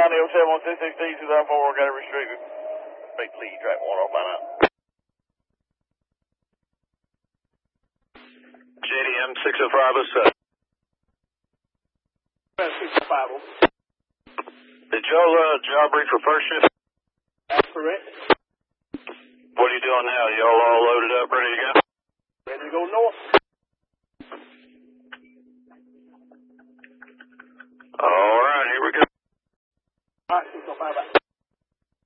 County Hotel 166, 2004, got a restricted. Make lead track 1 off by now. JDM 60507. 650. Did y'all job brief for first shift? That's correct. What are you doing now? Y'all all loaded up, ready to go? Ready to go north.